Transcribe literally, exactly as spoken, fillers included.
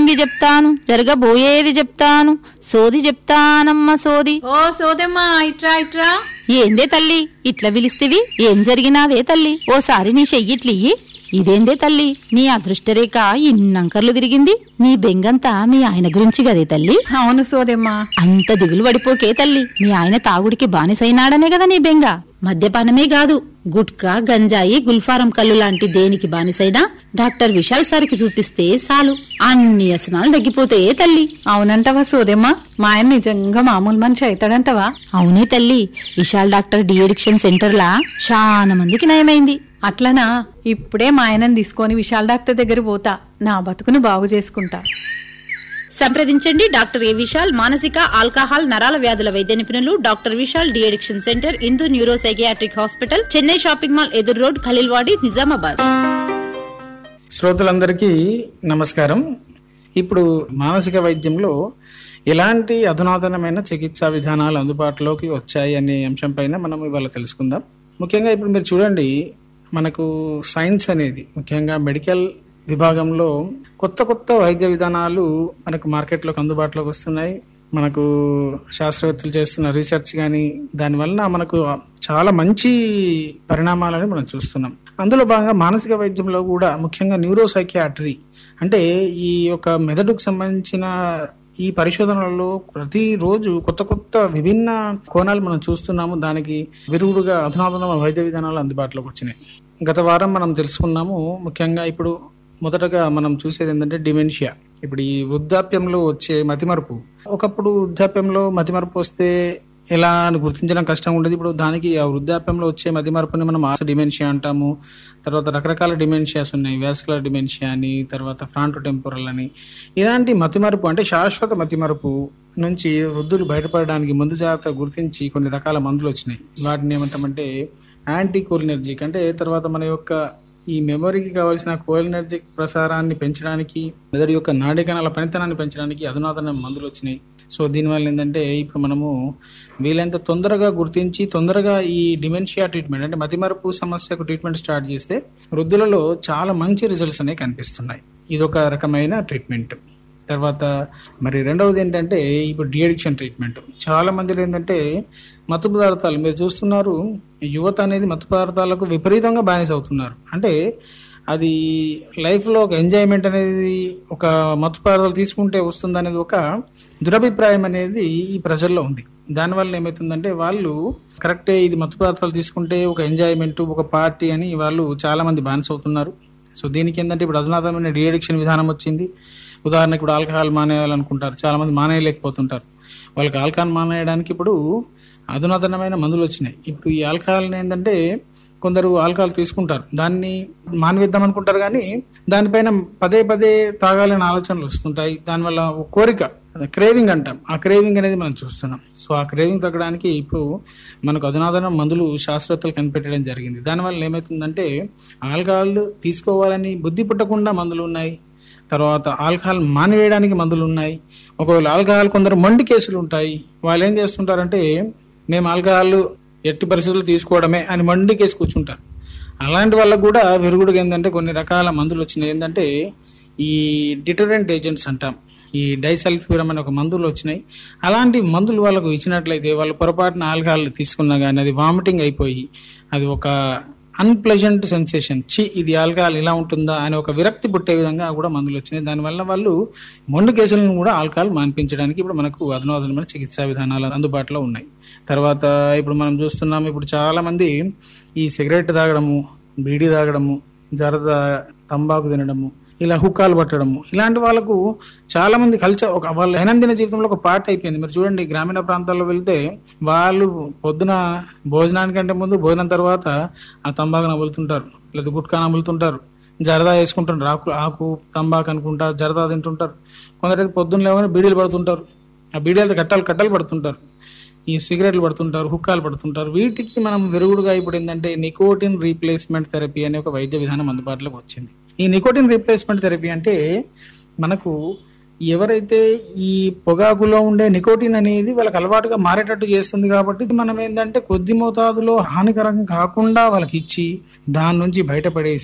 జరిగింది చెప్తాను, జరగబోయేది చెప్తాను, సోది చెప్తానమ్మ సోది. ఓ సోదమ్మా ఇట్రా ఇట్రా. ఏందే తల్లి ఇట్లా పిలిస్తేవి? ఏం జరిగినాదే తల్లి? ఓసారి నీ చెయ్యిట్లియ్యి. ఇదేందే తల్లి నీ అదృష్టరేఖ ఇన్నంకర్లు తిరిగింది? నీ బెంగంతా మీ ఆయన గురించి గదే తల్లి. అవును సోదమ్మా. అంత దిగులు పడిపోకే తల్లి. మీ ఆయన తాగుడికి బానిసైనాడనే కదా నీ బెంగ. మద్యపానమే కాదు, గుట్కా, గంజాయి, గుల్ఫారం కళ్ళు లాంటి దేనికి బానిసైనా డాక్టర్ విశాల్ సార్కి చూపిస్తే చాలు అన్ని వ్యసనాలు తగ్గిపోతాయే తల్లి. అవునంటవా సోదమ్మా? మా ఆయన నిజంగా మామూలు మనిషి అవుతాడంటవా? అవునే తల్లి, Vishal doctor de addiction centre లా చాలా మందికి నయమైంది. అట్లనా? ఇప్పుడే మా ఆయనని తీసుకొని విశాల్ డాక్టర్ దగ్గర పోతా, నా బతుకుని బాగు చేసుకుంటా. సంప్రదించండి డాక్టర్ ఏ విశాల్, మానసిక, ఆల్కహాల్, నరాల వ్యాధుల వైద్య నిపుణులు. Doctor Vishal de addiction centre, ఇందు neuro psychiatric hospital, Chennai shopping mall ఎదురు రోడ్, ఖలీల్వాడి, నిజామాబాద్. శ్రోతలందరికీ నమస్కారం. ఇప్పుడు మానసిక వైద్యంలో ఎలాంటి అధునాతనమైన చికిత్సా విధానాలు అందుబాటులోకి వచ్చాయి అనే అంశం పైన మనం ఇవాళ తెలుసుకుందాం. ముఖ్యంగా ఇప్పుడు మీరు చూడండి, మనకు సైన్స్ అనేది ముఖ్యంగా మెడికల్ విభాగంలో కొత్త కొత్త వైద్య విధానాలు మనకు మార్కెట్లోకి అందుబాటులోకి వస్తున్నాయి. మనకు శాస్త్రవేత్తలు చేస్తున్న రీసెర్చ్ కానీ దానివల్ల మనకు చాలా మంచి పరిణామాలని మనం చూస్తున్నాం. అందులో భాగంగా మానసిక వైద్యంలో కూడా ముఖ్యంగా న్యూరో సైకియాట్రీ అంటే ఈ యొక్క మెదడుకు సంబంధించిన ఈ పరిశోధనలలో ప్రతిరోజు కొత్త కొత్త విభిన్న కోణాలు మనం చూస్తున్నాము. దానికి విరుగుడుగా అధునాతన వైద్య విధానాలు అందుబాటులోకి వచ్చినాయి. గత వారం మనం తెలుసుకున్నాము. ముఖ్యంగా ఇప్పుడు మొదటగా మనం చూసేది ఏంటంటే డిమెన్షియా. ఇప్పుడు ఈ వృద్ధాప్యంలో వచ్చే మతిమరుపు, ఒకప్పుడు వృద్ధాప్యంలో మతిమరుపు వస్తే ఎలా అని గుర్తించడం కష్టం ఉండేది. ఇప్పుడు దానికి ఆ వృద్ధాప్యంలో వచ్చే మతిమరుపుని మనం ఆస డిమెన్షియా అంటాము. తర్వాత రకరకాల డిమెన్షియాస్ ఉన్నాయి, వాస్కులర్ డిమెన్షియా అని, తర్వాత ఫ్రాంటో టెంపోరల్ అని. ఇలాంటి మతిమరుపు అంటే శాశ్వత మతిమరుపు నుంచి వృద్ధులు బయటపడడానికి ముందు జాగ్రత్త గుర్తించి కొన్ని రకాల మందులు వచ్చినాయి. వాటిని ఏమంటామంటే యాంటీ కోలినర్జిక్, అంటే తర్వాత మన యొక్క ఈ మెమొరీకి కావాల్సిన కోలినర్జిక్ ప్రసారాన్ని పెంచడానికి, మెదడు యొక్క నాడీ కణాల పనితనాన్ని పెంచడానికి అధునాతన మందులు వచ్చినాయి. సో దీనివల్ల ఏంటంటే ఇప్పుడు మనము వీలైనంత తొందరగా గుర్తించి తొందరగా ఈ డిమెన్షియా ట్రీట్మెంట్ అంటే మతిమరుపు సమస్యకు ట్రీట్మెంట్ స్టార్ట్ చేస్తే వృద్ధులలో చాలా మంచి రిజల్ట్స్ అనేవి కనిపిస్తున్నాయి. ఇదొక రకమైన ట్రీట్మెంట్. తర్వాత మరి రెండవది ఏంటంటే ఇప్పుడు డి అడిక్షన్ ట్రీట్మెంట్. చాలా మందిలో ఏంటంటే మత్తు పదార్థాలు మీరు చూస్తున్నారు, యువత అనేది మత్తు పదార్థాలకు విపరీతంగా బానిస అవుతున్నారు. అంటే అది లైఫ్లో ఒక ఎంజాయ్మెంట్ అనేది ఒక మత్తు పదార్థాలు తీసుకుంటే వస్తుంది అనేది ఒక దురభిప్రాయం అనేది ఈ ప్రజల్లో ఉంది. దానివల్ల ఏమవుతుందంటే వాళ్ళు కరెక్టే ఇది మత్తు పదార్థాలు తీసుకుంటే ఒక ఎంజాయ్మెంట్, ఒక పార్టీ అని వాళ్ళు చాలా మంది బానిస అవుతున్నారు. సో దీనికి ఏంటంటే ఇప్పుడు అధునాతనమైన డి అడిక్షన్ విధానం వచ్చింది. ఉదాహరణకు ఇప్పుడు ఆల్కహాల్ మానేయాలనుకుంటారు, చాలా మంది మానేయలేకపోతుంటారు. వాళ్ళకి ఆల్కహాల్ మానేయడానికి ఇప్పుడు అధునాతనమైన మందులు వచ్చినాయి. ఇప్పుడు ఈ ఆల్కహాల్ ఏంటంటే కొందరు ఆల్కహాల్ తీసుకుంటారు, దాన్ని మానివేద్దాం అనుకుంటారు, కానీ దానిపైన పదే పదే తాగాలని ఆలోచనలు వస్తుంటాయి. దానివల్ల ఒక కోరిక, క్రేవింగ్ అంటాం, ఆ క్రేవింగ్ అనేది మనం చూస్తున్నాం. సో ఆ క్రేవింగ్ తగ్గడానికి ఇప్పుడు మనకు అధునాతన మందులు శాస్త్రవేత్తలు కనిపెట్టడం జరిగింది. దానివల్ల ఏమవుతుందంటే ఆల్కహాల్ తీసుకోవాలని బుద్ధి పుట్టకుండా మందులు ఉన్నాయి. తర్వాత ఆల్కహాల్ మానివేయడానికి మందులు ఉన్నాయి. ఒకవేళ ఆల్కహాల్ కొందరు మొండి కేసులు ఉంటాయి, వాళ్ళు ఏం చేస్తుంటారంటే మేము ఆల్కహాల్ ఎట్టి పరిస్థితులు తీసుకోవడమే అని మొండి కేసు కూర్చుంటారు. అలాంటి వాళ్ళకు కూడా విరుగుడుగా ఏంటంటే కొన్ని రకాల మందులు వచ్చినాయి. ఏంటంటే ఈ డిటరెంట్ ఏజెంట్స్ అంటాం, ఈ డైసల్ఫ్యూరమ్ అనే ఒక మందులు వచ్చినాయి. అలాంటి మందులు వాళ్ళకు ఇచ్చినట్లయితే వాళ్ళు పొరపాటున ఆల్కహాల్ తీసుకున్నా కానీ అది వామిటింగ్ అయిపోయి అది ఒక అన్ప్లెజెంట్ సెన్సేషన్, చి ఇది ఆల్కహాల్ ఇలా ఉంటుందా అని ఒక విరక్తి పుట్టే విధంగా కూడా మందులు వచ్చినాయి. దానివల్ల వాళ్ళు మొండు కేసులను కూడా ఆల్కహాల్ మాన్పించడానికి ఇప్పుడు మనకు అధునాతనమైన చికిత్సా విధానాలు అందుబాటులో ఉన్నాయి. తర్వాత ఇప్పుడు మనం చూస్తున్నాం, ఇప్పుడు చాలా మంది ఈ సిగరెట్ తాగడము, బీడీ తాగడము, జరద, తంబాకు తినడము, ఇలా హుక్కాలు పట్టడము, ఇలాంటి వాళ్ళకు చాలా మంది కల్చర్ ఒక వాళ్ళ దైనందిన జీవితంలో ఒక పార్ట్ అయిపోయింది. మీరు చూడండి, గ్రామీణ ప్రాంతాల్లో వెళ్తే వాళ్ళు పొద్దున భోజనానికంటే ముందు, భోజనం తర్వాత ఆ తంబాకు నములుతుంటారు, లేదా గుట్కా నములుతుంటారు, జరదా వేసుకుంటుంటారు, ఆకు ఆకు తంబాకు అనుకుంటారు, జరదా తింటుంటారు. కొందరైతే పొద్దున్న లేవగానే బీడీలు పడుతుంటారు, ఆ బీడీలతో కట్టాలు కట్టలు పడుతుంటారు, ఈ సిగరెట్లు పడుతుంటారు, హుక్కాలు పడుతుంటారు. వీటికి మనం విరుగుడుగా ఇప్పుడు ఏంటంటే నికోటిన్ రీప్లేస్మెంట్ థెరపీ అనే ఒక వైద్య విధానం అందుబాటులోకి వచ్చింది. ఈ నికోటిన్ రీప్లేస్మెంట్ థెరపీ అంటే మనకు ఎవరైతే ఈ పొగాకులో ఉండే నికోటిన్ అనేది వాళ్ళకి అలవాటుగా మారేటట్టు చేస్తుంది. కాబట్టి మనం ఏంటంటే కొద్ది మోతాదులో హానికరం కాకుండా వాళ్ళకి ఇచ్చి దాని నుంచి బయటపడేసి